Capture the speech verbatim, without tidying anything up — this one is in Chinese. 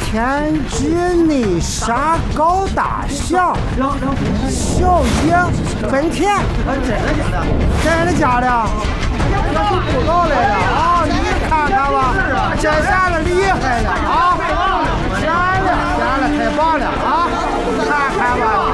天之内啥高大上，小爷本田，真的假的？我是不搞来的啊！你看看吧，这下子厉害了啊！天了天了，太棒了啊！看看吧。